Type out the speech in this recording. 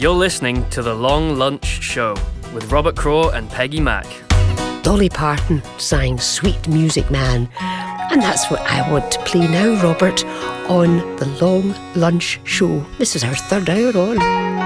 You're listening to The Long Lunch Show with Robert Crow and Peggy Mack. Dolly Parton sang Sweet Music Man, and that's what I want to play now, Robert, on The Long Lunch Show. This is our third hour on.